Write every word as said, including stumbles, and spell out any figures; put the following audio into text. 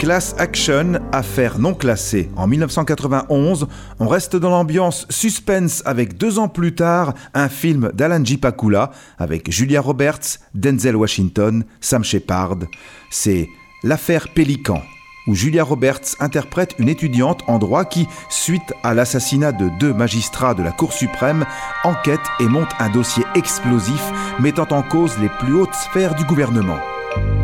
Class Action, affaire non classée. En dix-neuf cent quatre-vingt-onze, on reste dans l'ambiance suspense avec deux ans plus tard, un film d'Alan J. Pakula avec Julia Roberts, Denzel Washington, Sam Shepard. C'est L'affaire Pélican, où Julia Roberts interprète une étudiante en droit qui, suite à l'assassinat de deux magistrats de la Cour suprême, enquête et monte un dossier explosif mettant en cause les plus hautes sphères du gouvernement.